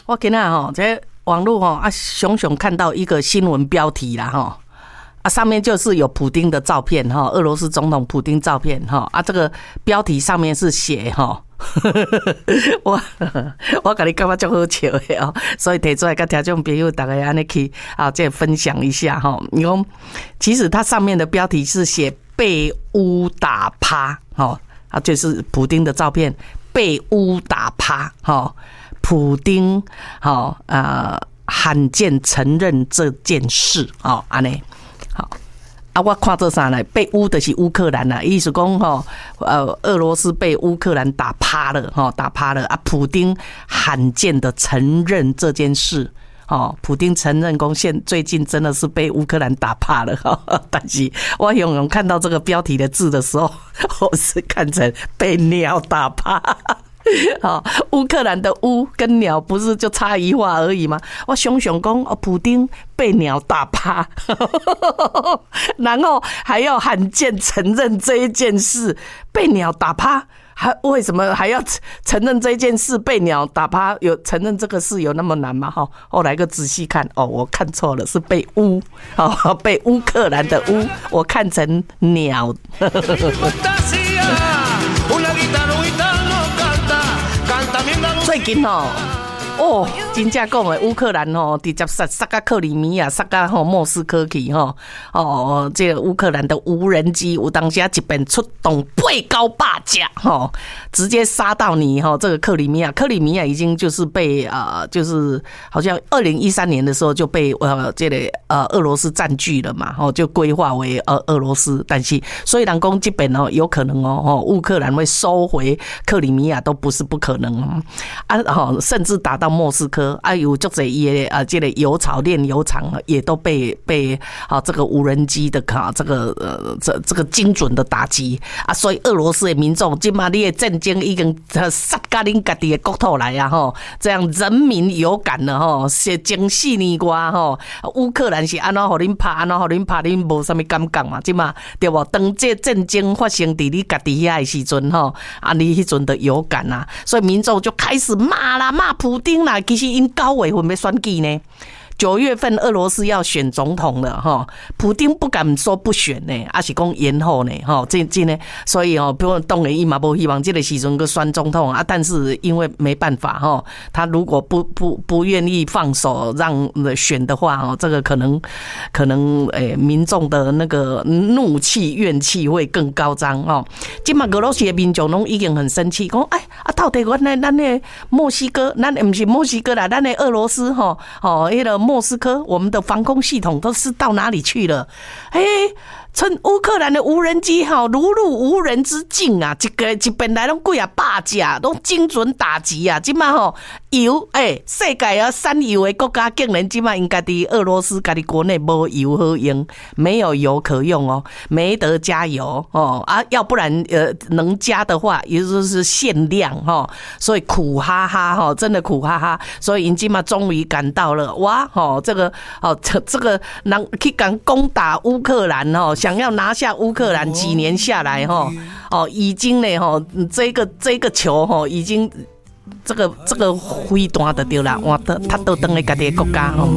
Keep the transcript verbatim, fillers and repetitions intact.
我今仔吼在网络吼啊，熊熊看到一个新闻标题啦吼。啊，上面就是有普丁的照片哈，俄罗斯总统普丁照片哈啊，这个标题上面是写哈，我我跟你感觉足好笑的哦，所以提出来跟听众朋友大家安尼去啊，这分享一下哈。你讲，其实它上面的标题是写被乌打趴哈啊，就是普丁的照片被乌打趴哈，普丁好啊，罕见承认这件事哦，安尼。好啊，我看这啥呢？被乌的是乌克兰啦，意思讲吼，呃，俄罗斯被乌克兰打趴了，哈，打趴了啊。普丁罕见的承认这件事，哦，普丁承认讲现最近真的是被乌克兰打趴了，哈。但是我永远看到这个标题的字的时候，我是看成被鸟打趴。好，乌克兰的乌跟鸟不是就差一画而已吗？我想想讲，哦，普丁被鸟打趴，然后还要罕见承认这一件事，被鸟打趴，还为什么还要承认这件事被鸟打趴？有承认这个事有那么难吗？哈，后来个仔细看，哦，我看错了，是被乌，哦，被乌克兰的乌，我看成鸟。最近哦，哦，真正讲的乌克兰哦，直接杀杀到克里米亚，杀到吼莫斯科去吼。哦，这个乌克兰的无人机，有当时一边出动八高八架吼，直接杀到你吼这个克里米亚。克里米亚已经就是被呃，就是好像二零一三年的时候就被呃这个呃俄罗斯占据了嘛，吼就规划为呃俄罗斯。但是所以人讲这边哦，有可能哦，哦乌克兰会收回克里米亚都不是不可能哦。啊，吼甚至打到莫斯科啊，有足侪也啊，这个油槽炼油厂也都被被啊这个无人机的卡这个呃这这个精准的打击啊，所以俄罗斯的民众今嘛你的战争已经杀到恁家己的国土来啊吼，这样人民有感了吼，是前四年外吼，乌克兰是安怎互恁拍，安怎互恁拍，恁无啥物感觉嘛，今嘛对不？当这战争发生伫你家己遐的时阵吼，啊你迄阵的有感啊，所以民众就开始骂啦，骂普丁啦。其实因九月份要选举呢，九月份俄罗斯要选总统了哈，普丁不敢说不选呢，还是讲延后呢哈，这这呢，所以哦，比如当然伊嘛无希望这个时阵去选总统啊，但是因为没办法哈，他如果不不不愿意放手让选的话哦，这个可能可能诶、欸、民众的那个怒气怨气会更高涨哦。今嘛俄罗斯的民众拢已经很生气，讲哎啊，到底咱的咱的墨西哥，咱不是墨西哥啦，咱的俄罗斯哈哦，那个。莫斯科，我们的防空系统都是到哪里去了？哎，趁乌克兰的无人机哈如入无人之境啊，一个一边来拢几啊百架，拢精准打击啊！今嘛吼油，哎，世界啊产油的国家竟然今嘛因家己俄罗斯家己国内无油好用，没有油可用哦，没得加油哦啊，要不然呃能加的话，也就是限量哈，所以苦哈哈哈，真的苦哈哈，所以因今嘛终于赶到了哇！哦，这个哦，这这个人去敢攻打乌克兰哦，想要拿下乌克兰，几年下来哈哦，已经呢哈，这个这个球哈已经这个这个飞弹的对啦，哇，他都登了家己的国家哦。